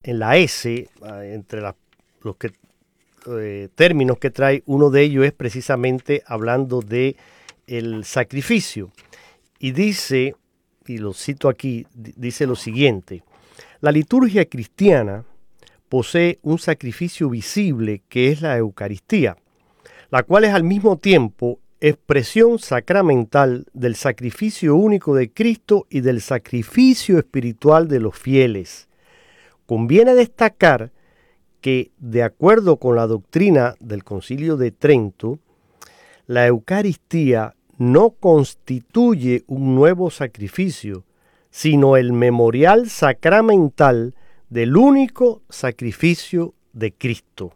en la S, entre los términos que trae, uno de ellos es precisamente hablando de el sacrificio. Y dice, y lo cito aquí, dice lo siguiente: la liturgia cristiana posee un sacrificio visible que es la Eucaristía, la cual es al mismo tiempo expresión sacramental del sacrificio único de Cristo y del sacrificio espiritual de los fieles. Conviene destacar que, de acuerdo con la doctrina del Concilio de Trento, la Eucaristía no constituye un nuevo sacrificio, sino el memorial sacramental del único sacrificio de Cristo.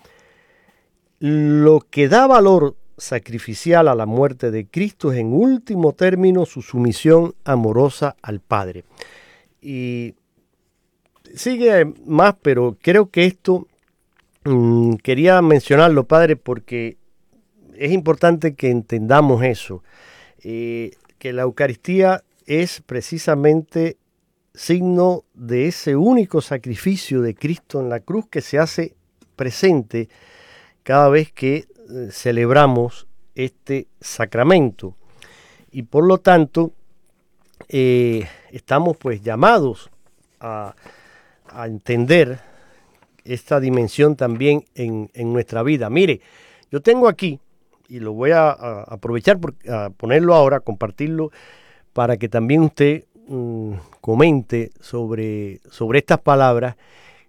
Lo que da valor sacrificial a la muerte de Cristo es en último término su sumisión amorosa al Padre. Y sigue más, pero creo que esto quería mencionarlo, Padre, porque es importante que entendamos eso, que la Eucaristía es precisamente signo de ese único sacrificio de Cristo en la cruz que se hace presente cada vez que celebramos este sacramento. Y por lo tanto, estamos pues llamados a entender esta dimensión también en nuestra vida. Mire, yo tengo aquí, y lo voy a aprovechar a ponerlo ahora, compartirlo, para que también usted comente sobre estas palabras.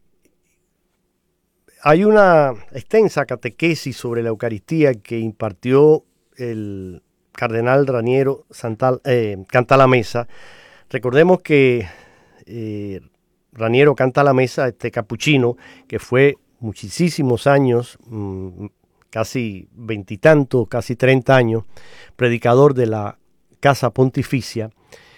Hay una extensa catequesis sobre la Eucaristía que impartió el cardenal Raniero Cantalamessa. Recordemos que Raniero Cantalamessa, este capuchino, que fue muchísimos años, casi veintitantos, casi 30 años, predicador de la Casa Pontificia,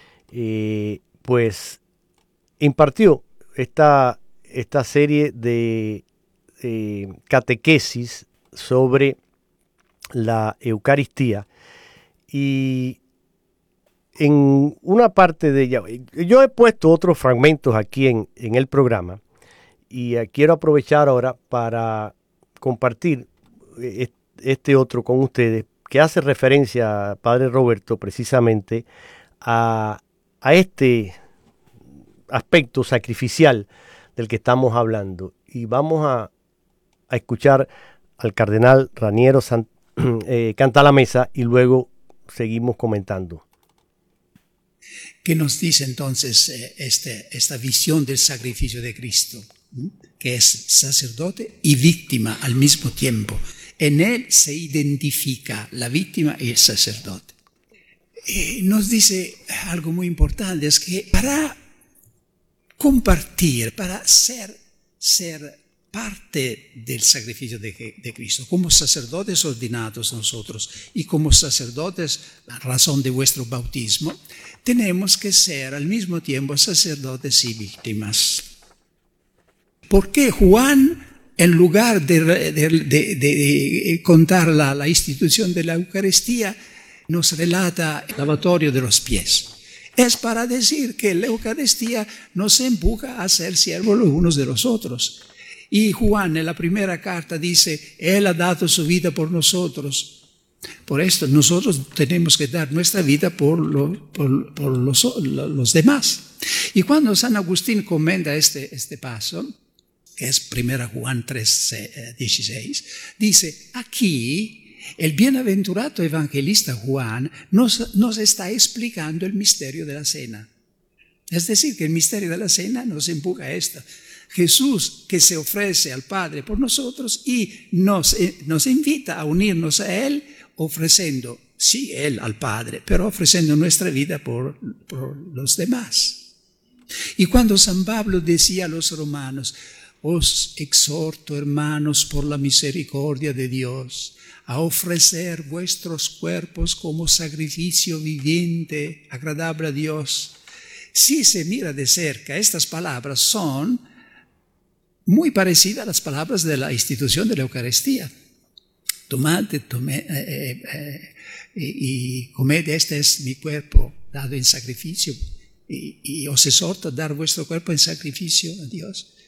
pues impartió esta serie de catequesis sobre la Eucaristía, y en una parte de ella, yo he puesto otros fragmentos aquí en el programa, y quiero aprovechar ahora para compartir este otro con ustedes, que hace referencia, Padre Roberto, precisamente a este aspecto sacrificial del que estamos hablando. Y vamos a escuchar al cardenal Raniero Cantalamessa y luego seguimos comentando. ¿Qué nos dice entonces esta visión del sacrificio de Cristo, que es sacerdote y víctima al mismo tiempo? En él se identifica la víctima y el sacerdote. Nos dice algo muy importante, es que para compartir, para ser parte del sacrificio de Cristo, como sacerdotes ordenados nosotros y como sacerdotes a razón de vuestro bautismo, tenemos que ser al mismo tiempo sacerdotes y víctimas. ¿Por qué Juan, en lugar de contar la institución de la Eucaristía, nos relata el lavatorio de los pies? Es para decir que la Eucaristía nos empuja a ser siervos los unos de los otros. Y Juan en la primera carta dice, Él ha dado su vida por nosotros. Por esto nosotros tenemos que dar nuestra vida por los demás. Y cuando San Agustín comenta este paso, que es 1 Juan 3:16, dice, aquí el bienaventurado evangelista Juan nos está explicando el misterio de la cena. Es decir, que el misterio de la cena nos empuja a esto. Jesús que se ofrece al Padre por nosotros y nos invita a unirnos a Él, ofreciendo, sí, Él al Padre, pero ofreciendo nuestra vida por los demás. Y cuando San Pablo decía a los romanos, os exhorto, hermanos, por la misericordia de Dios, a ofrecer vuestros cuerpos como sacrificio viviente, agradable a Dios. Si se mira de cerca, estas palabras son muy parecidas a las palabras de la institución de la Eucaristía. Tomad y comed, este es mi cuerpo dado en sacrificio, y os exhorto a dar vuestro cuerpo en sacrificio a Dios.